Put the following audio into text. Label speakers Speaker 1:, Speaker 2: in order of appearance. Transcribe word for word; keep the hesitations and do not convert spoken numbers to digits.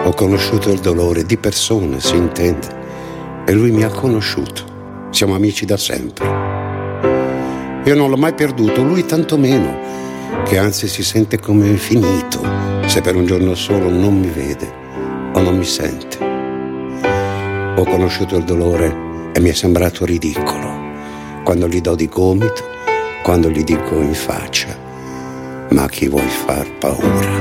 Speaker 1: Ho conosciuto il dolore di persone, si intende, e lui mi ha conosciuto. Siamo amici da sempre. Io non l'ho mai perduto, lui tantomeno, che anzi si sente come finito se per un giorno solo non mi vede o non mi sente. Ho conosciuto il dolore e mi è sembrato ridicolo quando gli do di gomito, quando gli dico in faccia: ma chi vuoi far paura?